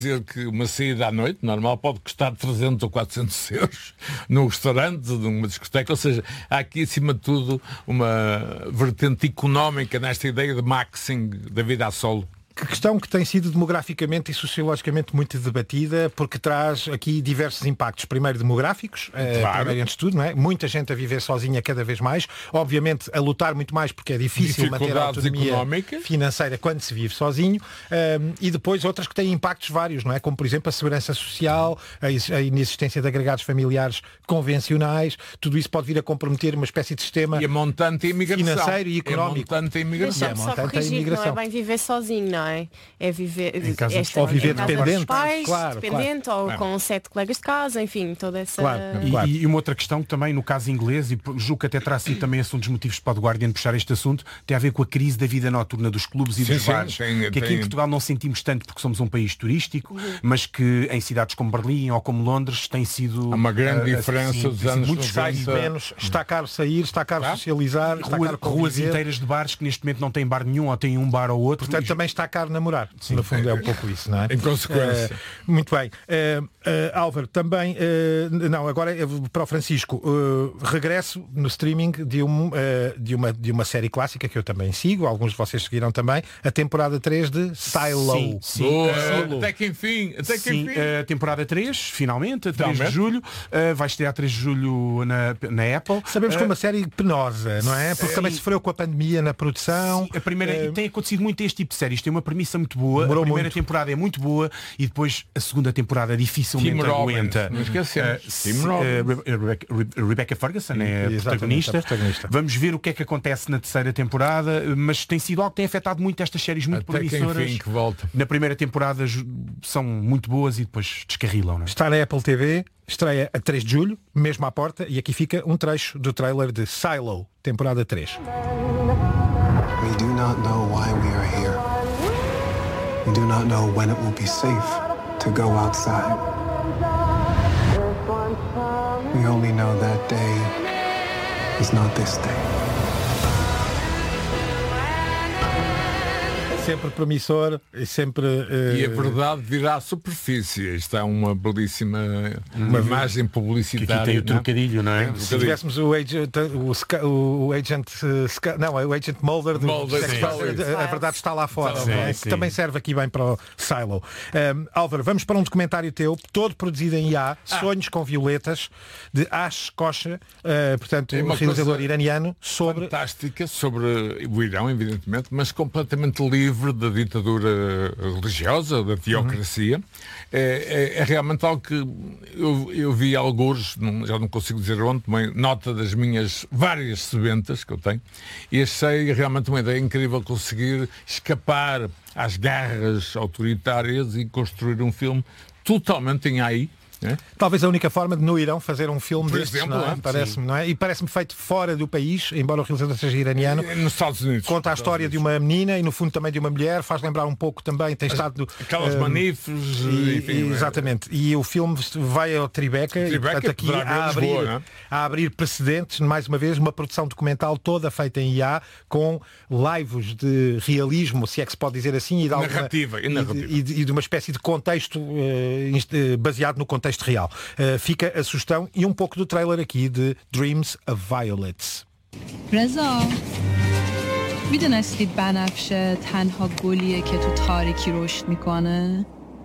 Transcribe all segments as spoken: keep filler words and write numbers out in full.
dizer que uma saída à noite normal pode custar trezentos ou quatrocentos euros num restaurante, numa discoteca, ou seja, há aqui acima de tudo uma vertente económica nesta ideia de maxing da vida a solo. Que questão que tem sido demograficamente e sociologicamente muito debatida, porque traz aqui diversos impactos. Primeiro, demográficos, claro. primeiro antes de tudo, não é? Muita gente a viver sozinha cada vez mais, obviamente a lutar muito mais porque é difícil manter a autonomia económica. Financeira quando se vive sozinho, um, e depois outras que têm impactos vários, não é? Como por exemplo a segurança social, a, a inexistência de agregados familiares convencionais, tudo isso pode vir a comprometer uma espécie de sistema e a montante imigração. financeiro e económico. E a montante imigração. Deixa-me só corrigir, não é bem viver sozinho, não é? É viver, esta, ou viver em casa dependente, dos pais, claro, dependente, claro. ou é. com sete colegas de casa, enfim, toda essa... Claro, e, claro. e uma outra questão também, no caso inglês, e julgo que até terá sido também esse um dos motivos para o Guardian puxar este assunto, tem a ver com a crise da vida noturna dos clubes e sim, dos sim, bares, tem, que aqui tem... em Portugal não sentimos tanto porque somos um país turístico, uhum. mas que em cidades como Berlim ou como Londres tem sido... Há uma grande uh, diferença assim, dos anos muitos sais menos, está caro sair, está caro tá? socializar, está Rua, caro ruas inteiras de bares que neste momento não têm bar nenhum ou têm um bar ou outro. Portanto, e... também está caro namorar. Sim. No fundo é um pouco isso, não é? Em consequência. Uh, muito bem. Uh, uh, Álvaro, também, uh, não, agora para o Francisco, uh, regresso no streaming de, um, uh, de, uma, de uma série clássica que eu também sigo, alguns de vocês seguiram também, a temporada três de Silo. Sim, sim. Boa, uh, até que enfim, até que sim, enfim. Uh, temporada três, finalmente, a três de julho, uh, vai estrear a três de julho na, na Apple. Sabemos uh, que é uma série penosa, não é? Porque sim. também sofreu com a pandemia na produção. Sim, a primeira, uh, tem acontecido muito este tipo de séries, tem uma premissa muito boa, a primeira muito. temporada é muito boa e depois a segunda temporada dificilmente Tim aguenta. Não esquecemos. Uh, uh, Rebecca, Rebecca Ferguson é a protagonista. a protagonista. Vamos ver o que é que acontece na terceira temporada, mas tem sido algo que tem afetado muito estas séries muito Até promissoras. Que enfim, que volta. Na primeira temporada são muito boas e depois descarrilam. Não é? Está na Apple T V, estreia a três de julho, mesmo à porta, e aqui fica um trecho do trailer de Silo, temporada três. We do not know why we are here. We do not know when it will be safe to go outside. We only know that day is not this day. Sempre promissor e sempre... Uh... E a verdade virá à superfície. Isto é uma belíssima uma hum. imagem publicitária. Que aqui tem o trocadilho, não é? Não? Se tivéssemos o agent, o, o agent, não, é o agent Mulder, do, Mulder sim, sim. A verdade está lá fora, sim, é? Que também serve aqui bem para o Silo. Um, Álvaro, vamos para um documentário teu, todo produzido em I A, ah. Sonhos com Violetas, de Ash Kosha, uh, portanto, um realizador iraniano, sobre... Fantástica, sobre o Irão, evidentemente, mas completamente livre da ditadura religiosa, da teocracia. Uhum. É, é, é realmente algo que eu, eu vi alguns, não, já não consigo dizer onde, tomei nota das minhas várias sebentas que eu tenho, e achei realmente uma ideia incrível conseguir escapar às garras autoritárias e construir um filme totalmente em A I. É? Talvez a única forma de no Irão fazer um filme Por destes, exemplo, não é? é? Parece-me, não é? E parece-me feito fora do país, embora o realizador seja iraniano. Nos Estados Unidos. Conta a história de uma menina e no fundo também de uma mulher, faz lembrar um pouco também, tem estado... Aquelas um, manifes... E, enfim, exatamente. É? E o filme vai ao Tribeca, Tribeca e portanto aqui a abrir, Lisboa, a abrir precedentes, mais uma vez, uma produção documental toda feita em I A, com laivos de realismo, se é que se pode dizer assim, e de, alguma, narrativa, e, narrativa. E, de, e de uma espécie de contexto uh, baseado no contexto real. Uh, fica a sugestão e um pouco do trailer aqui de Dreams of Violets. رضا میدونستی بنفشه تنها گلیه که تو تاریکی رشد میکنه؟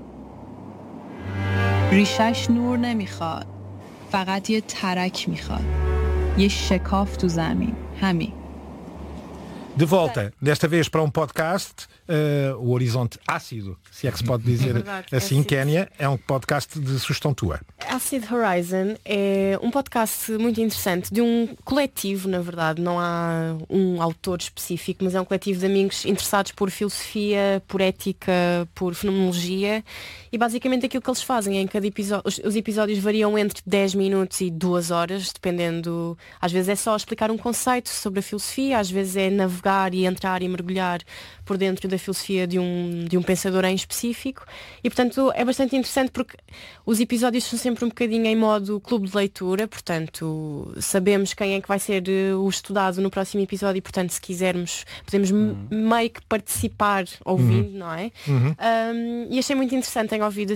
ریشش نور نمیخواد، فقط یه ترک میخواد، یه شکاف تو زمین، همین. De volta, desta vez para um podcast, uh, o Horizonte Ácido, se é que se pode dizer é verdade, assim, Kénia, é um podcast de sugestão tua. Acid Horizon é um podcast muito interessante, de um coletivo, na verdade, não há um autor específico, mas é um coletivo de amigos interessados por filosofia, por ética, por fenomenologia, e basicamente aquilo que eles fazem em cada episódio, os, os episódios variam entre dez minutos e duas horas, dependendo, às vezes é só explicar um conceito sobre a filosofia, às vezes é navegar pegar e entrar e mergulhar por dentro da filosofia de um, de um pensador em específico. E portanto é bastante interessante porque os episódios são sempre um bocadinho em modo clube de leitura, portanto sabemos quem é que vai ser o estudado no próximo episódio e portanto se quisermos podemos uhum. meio que participar ouvindo, uhum. não é? Uhum. Um, e achei muito interessante, tenho ouvido